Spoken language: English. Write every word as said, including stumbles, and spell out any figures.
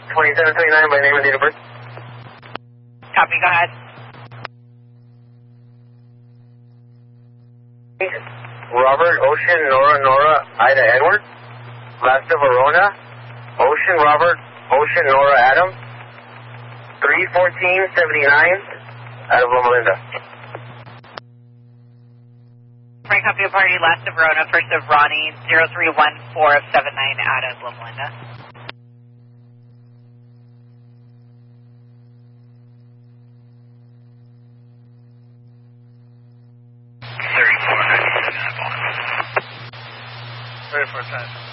twenty-seven twenty-nine by name and date of birth. Copy, go ahead. Robert, Ocean, Nora, Nora, Ida, Edward. Last of Verona. Ocean, Robert, Ocean, Nora, Adam. three fourteen seventy-nine out of Loma Linda. Frank, copy of party, last of Verona, first of Ronnie, zero three one four seven nine out of Loma Linda. thirty-four ninety-seven. thirty-four times.